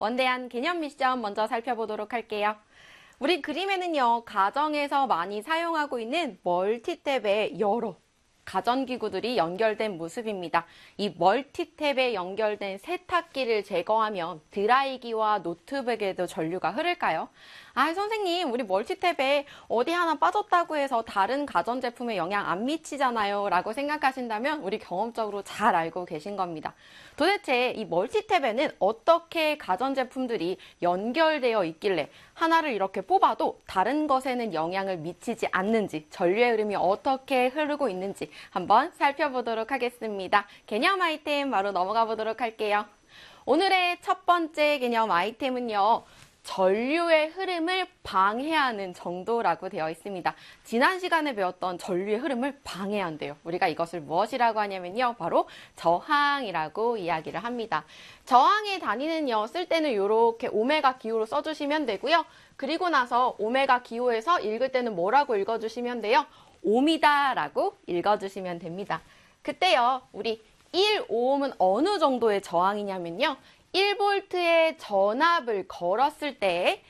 원대한 개념 미션 먼저 살펴보도록 할게요. 우리 그림에는요, 가정에서 많이 사용하고 있는 멀티탭의 여러 가전기구들이 연결된 모습입니다. 이 멀티탭에 연결된 세탁기를 제거하면 드라이기와 노트북에도 전류가 흐를까요? 아, 선생님, 우리 멀티탭에 어디 하나 빠졌다고 해서 다른 가전제품에 영향 안 미치잖아요 라고 생각하신다면 우리 경험적으로 잘 알고 계신 겁니다. 도대체 이 멀티탭에는 어떻게 가전제품들이 연결되어 있길래 하나를 이렇게 뽑아도 다른 것에는 영향을 미치지 않는지, 전류의 흐름이 어떻게 흐르고 있는지 한번 살펴보도록 하겠습니다. 개념 아이템 바로 넘어가 보도록 할게요. 오늘의 첫 번째 개념 아이템은요, 전류의 흐름을 방해하는 정도라고 되어 있습니다. 지난 시간에 배웠던 전류의 흐름을 방해한대요. 우리가 이것을 무엇이라고 하냐면요, 바로 저항이라고 이야기를 합니다. 저항의 단위는요, 쓸 때는 이렇게 오메가 기호로 써주시면 되고요. 그리고 나서 오메가 기호에서 읽을 때는 뭐라고 읽어주시면 돼요? 옴이다라고 읽어주시면 됩니다. 그때요, 우리 1오음은 어느 정도의 저항이냐면요, 1V의 전압을 걸었을 때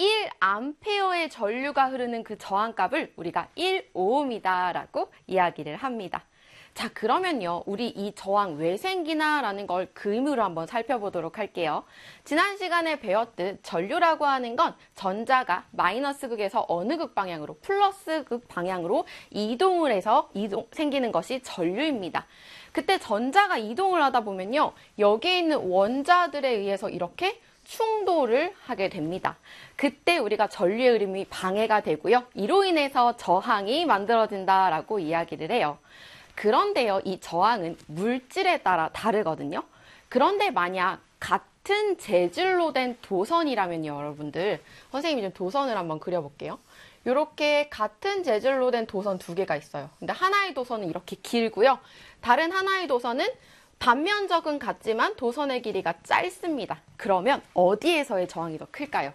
1A의 전류가 흐르는 그 저항값을 우리가 1오음이다라고 이야기를 합니다. 자, 그러면요, 우리 이 저항 왜 생기나 라는 걸 그림으로 한번 살펴보도록 할게요. 지난 시간에 배웠듯 전류라고 하는 건 전자가 마이너스 극에서 어느 극 방향으로, 플러스 극 방향으로 이동을 해서 생기는 것이 전류입니다. 그때 전자가 이동을 하다 보면요, 여기에 있는 원자들에 의해서 이렇게 충돌을 하게 됩니다. 그때 우리가 전류의 흐름이 방해가 되고요, 이로 인해서 저항이 만들어진다라고 이야기를 해요. 그런데요, 이 저항은 물질에 따라 다르거든요. 그런데 만약 같은 재질로 된 도선이라면요, 여러분들, 선생님이 좀 도선을 한번 그려볼게요. 이렇게 같은 재질로 된 도선 두 개가 있어요. 근데 하나의 도선은 이렇게 길고요, 다른 하나의 도선은 단면적은 같지만 도선의 길이가 짧습니다. 그러면 어디에서의 저항이 더 클까요?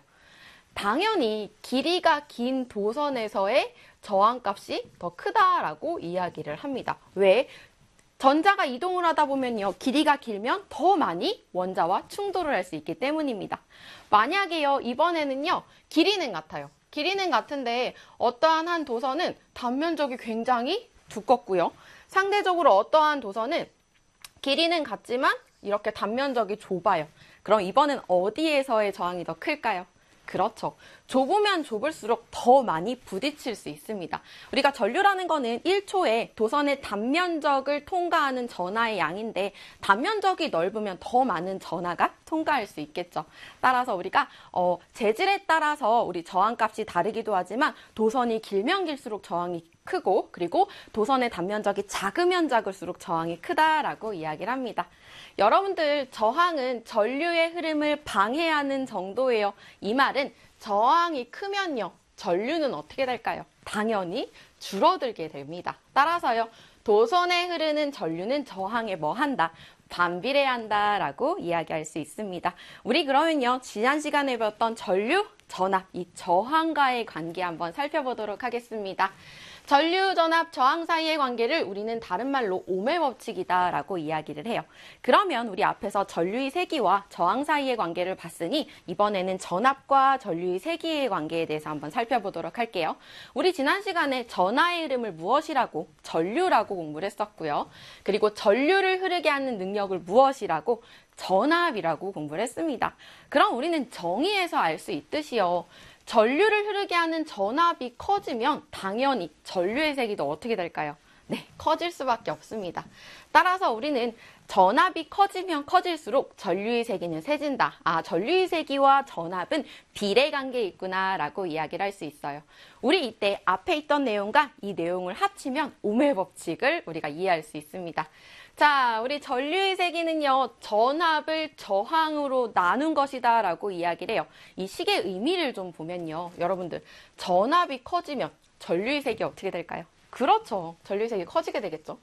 당연히 길이가 긴 도선에서의 저항값이 더 크다라고 이야기를 합니다. 왜? 전자가 이동을 하다 보면요, 길이가 길면 더 많이 원자와 충돌을 할 수 있기 때문입니다. 만약에요, 이번에는요, 길이는 같아요. 길이는 같은데 어떠한 한 도선은 단면적이 굉장히 두껍고요, 상대적으로 어떠한 도선은 길이는 같지만 이렇게 단면적이 좁아요. 그럼 이번엔 어디에서의 저항이 더 클까요? 그렇죠. 좁으면 좁을수록 더 많이 부딪힐 수 있습니다. 우리가 전류라는 거는 1초에 도선의 단면적을 통과하는 전하의 양인데, 단면적이 넓으면 더 많은 전하가 통과할 수 있겠죠. 따라서 우리가 재질에 따라서 우리 저항값이 다르기도 하지만 도선이 길면 길수록 저항이 크고, 그리고 도선의 단면적이 작으면 작을수록 저항이 크다라고 이야기를 합니다. 여러분들, 저항은 전류의 흐름을 방해하는 정도예요. 이 말은 저항이 크면요, 전류는 어떻게 될까요? 당연히 줄어들게 됩니다. 따라서요, 도선에 흐르는 전류는 저항에 뭐 한다? 반비례한다 라고 이야기할 수 있습니다. 우리 그러면요, 지난 시간에 배웠던 전류, 전압, 이 저항과의 관계 한번 살펴보도록 하겠습니다. 전류, 전압, 저항 사이의 관계를 우리는 다른 말로 옴의 법칙이다 라고 이야기를 해요. 그러면 우리 앞에서 전류의 세기와 저항 사이의 관계를 봤으니 이번에는 전압과 전류의 세기의 관계에 대해서 한번 살펴보도록 할게요. 우리 지난 시간에 전하의 흐름을 무엇이라고? 전류라고 공부를 했었고요. 그리고 전류를 흐르게 하는 능력을 무엇이라고? 전압이라고 공부를 했습니다. 그럼 우리는 정의에서 알 수 있듯이요, 전류를 흐르게 하는 전압이 커지면 당연히 전류의 세기도 어떻게 될까요? 네, 커질 수밖에 없습니다. 따라서 우리는 전압이 커지면 커질수록 전류의 세기는 세진다. 아, 전류의 세기와 전압은 비례관계에 있구나 라고 이야기를 할 수 있어요. 우리 이때 앞에 있던 내용과 이 내용을 합치면 옴의 법칙을 우리가 이해할 수 있습니다. 자, 우리 전류의 세기는요, 전압을 저항으로 나눈 것이다 라고 이야기를 해요. 이 식의 의미를 좀 보면요, 여러분들, 전압이 커지면 전류의 세기 어떻게 될까요? 그렇죠, 전류의 세기 커지게 되겠죠.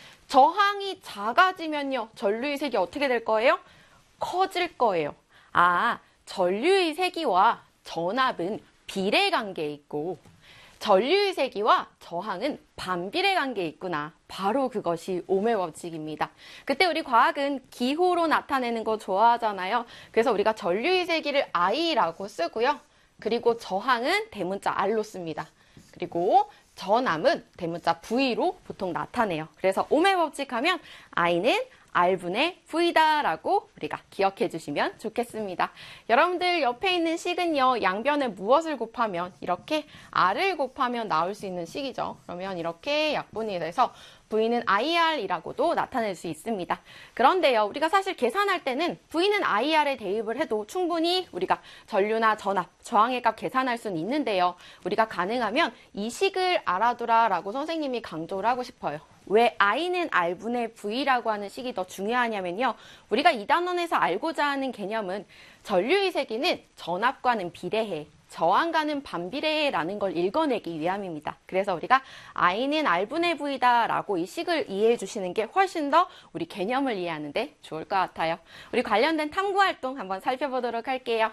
저항이 작아지면요, 전류의 세기 어떻게 될 거예요? 커질 거예요. 아, 전류의 세기와 전압은 비례관계에 있고, 전류의 세기와 저항은 반비례 관계에 있구나. 바로 그것이 ohm의 법칙입니다. 그때 우리 과학은 기호로 나타내는 거 좋아하잖아요. 그래서 우리가 전류의 세기를 I라고 쓰고요. 그리고 저항은 대문자 R로 씁니다. 그리고 전압은 대문자 V로 보통 나타내요. 그래서 ohm의 법칙 하면 I는 R분의 V다라고 우리가 기억해 주시면 좋겠습니다. 여러분들 옆에 있는 식은요. 양변에 무엇을 곱하면 이렇게 R을 곱하면 나올 수 있는 식이죠. 그러면 이렇게 약분이 돼서 V는 IR이라고도 나타낼 수 있습니다. 그런데요. 우리가 사실 계산할 때는 V는 IR에 대입을 해도 충분히 우리가 전류나 전압, 저항의 값 계산할 수는 있는데요. 우리가 가능하면 이 식을 알아두라라고 선생님이 강조를 하고 싶어요. 왜 I는 R분의 V라고 하는 식이 더 중요하냐면요. 우리가 이 단원에서 알고자 하는 개념은 전류의 세기는 전압과는 비례해, 저항과는 반비례해라는 걸 읽어내기 위함입니다. 그래서 우리가 I는 R분의 V다라고 이 식을 이해해 주시는 게 훨씬 더 우리 개념을 이해하는데 좋을 것 같아요. 우리 관련된 탐구활동 한번 살펴보도록 할게요.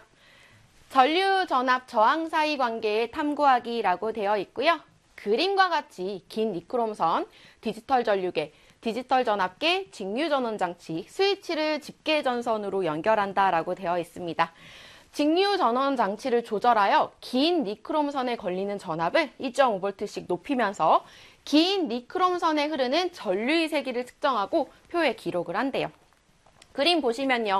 전류, 전압, 저항 사이 관계의 탐구하기라고 되어 있고요. 그림과 같이 긴 니크롬선, 디지털 전류계, 디지털 전압계, 직류 전원 장치, 스위치를 집계 전선으로 연결한다라고 되어 있습니다. 직류 전원 장치를 조절하여 긴 니크롬선에 걸리는 전압을 2.5V씩 높이면서 긴 니크롬선에 흐르는 전류의 세기를 측정하고 표에 기록을 한대요. 그림 보시면요.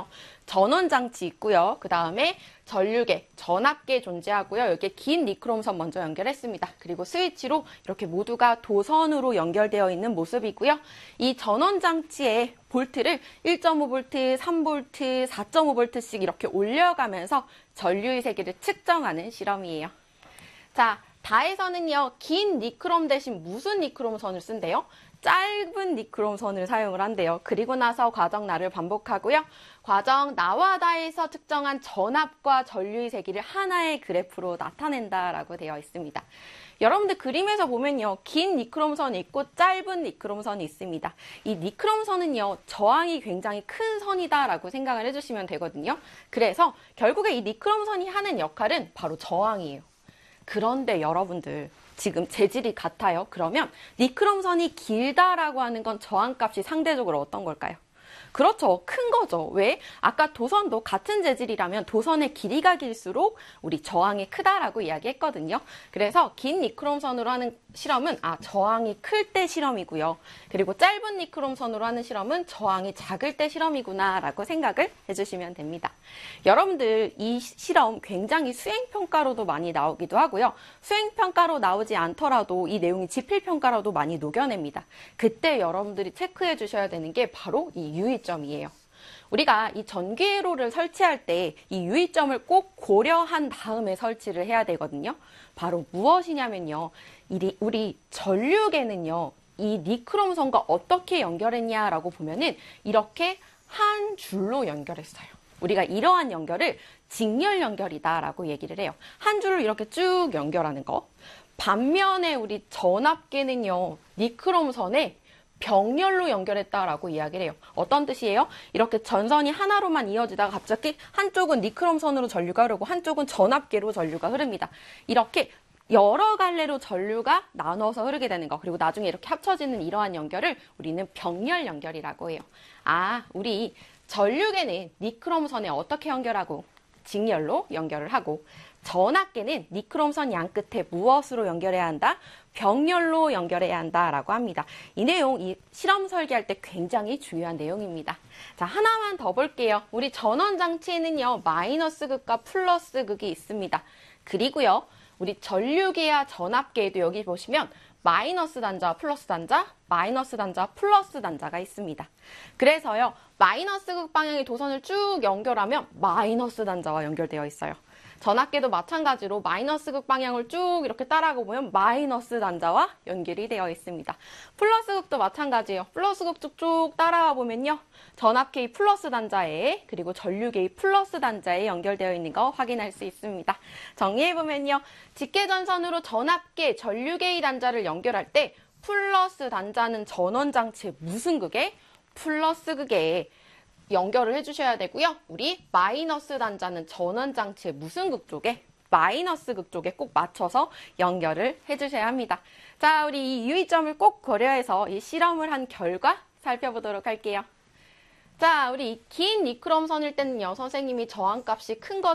전원장치 있고요. 그 다음에 전류계, 전압계 존재하고요. 여기에 긴 니크롬선 먼저 연결했습니다. 그리고 스위치로 이렇게 모두가 도선으로 연결되어 있는 모습이고요. 이 전원장치의 볼트를 1.5V, 3V, 4.5V씩 이렇게 올려가면서 전류의 세기를 측정하는 실험이에요. 자, 다에서는요. 긴 니크롬 대신 무슨 니크롬선을 쓴대요? 짧은 니크롬선을 사용을 한대요. 그리고 나서 과정 나를 반복하고요. 과정 나와 다에서 측정한 전압과 전류의 세기를 하나의 그래프로 나타낸다라고 되어 있습니다. 여러분들 그림에서 보면요. 긴 니크롬선이 있고 짧은 니크롬선이 있습니다. 이 니크롬선은요. 저항이 굉장히 큰 선이다라고 생각을 해주시면 되거든요. 그래서 결국에 이 니크롬선이 하는 역할은 바로 저항이에요. 그런데 여러분들 지금 재질이 같아요. 그러면 니크롬선이 길다라고 하는 건 저항값이 상대적으로 어떤 걸까요? 그렇죠. 큰 거죠. 왜? 아까 도선도 같은 재질이라면 도선의 길이가 길수록 우리 저항이 크다라고 이야기했거든요. 그래서 긴 니크롬선으로 하는 실험은 저항이 클 때 실험이고요. 그리고 짧은 니크롬선으로 하는 실험은 저항이 작을 때 실험이구나 라고 생각을 해주시면 됩니다. 여러분들 이 실험 굉장히 수행평가로도 많이 나오기도 하고요. 수행평가로 나오지 않더라도 이 내용이 지필평가로도 많이 녹여냅니다. 그때 여러분들이 체크해 주셔야 되는 게 바로 이 유의점이에요. 우리가 이 전기회로를 설치할 때 이 유의점을 꼭 고려한 다음에 설치를 해야 되거든요. 바로 무엇이냐면요. 우리 전류계는요. 이 니크롬선과 어떻게 연결했냐라고 보면은 이렇게 한 줄로 연결했어요. 우리가 이러한 연결을 직렬 연결이다라고 얘기를 해요. 한 줄을 이렇게 쭉 연결하는 거. 반면에 우리 전압계는요. 니크롬선에 병렬로 연결했다라고 이야기를 해요. 어떤 뜻이에요? 이렇게 전선이 하나로만 이어지다가 갑자기 한쪽은 니크롬선으로 전류가 흐르고 한쪽은 전압계로 전류가 흐릅니다. 이렇게 여러 갈래로 전류가 나눠서 흐르게 되는 거. 그리고 나중에 이렇게 합쳐지는 이러한 연결을 우리는 병렬 연결이라고 해요. 우리 전류계는 니크롬선에 어떻게 연결하고 직렬로 연결을 하고 전압계는 니크롬선 양끝에 무엇으로 연결해야 한다? 병렬로 연결해야 한다라고 합니다. 이 내용 이 실험 설계할 때 굉장히 중요한 내용입니다. 자, 하나만 더 볼게요. 우리 전원장치에는요. 마이너스 극과 플러스 극이 있습니다. 그리고요. 우리 전류계와 전압계에도 여기 보시면 마이너스 단자와 플러스 단자, 마이너스 단자와 플러스 단자가 있습니다. 그래서요. 마이너스 극 방향의 도선을 쭉 연결하면 마이너스 단자와 연결되어 있어요. 전압계도 마찬가지로 마이너스 극 방향을 쭉 이렇게 따라가 보면 마이너스 단자와 연결이 되어 있습니다. 플러스 극도 마찬가지예요. 플러스 극 쭉쭉 따라가 보면요. 전압계의 플러스 단자에 그리고 전류계의 플러스 단자에 연결되어 있는 거 확인할 수 있습니다. 정리해보면요. 직계전선으로 전압계, 전류계의 단자를 연결할 때 플러스 단자는 전원장치의 무슨 극에? 플러스 극에 연결을 해주셔야 되고요. 우리 마이너스 단자는 전원장치의 무슨 극 쪽에? 마이너스 극 쪽에 꼭 맞춰서 연결을 해주셔야 합니다. 자, 우리 이 유의점을 꼭 고려해서 이 실험을 한 결과 살펴보도록 할게요. 자, 우리 긴 니크롬 선일 때는요, 선생님이 저항값이 큰 거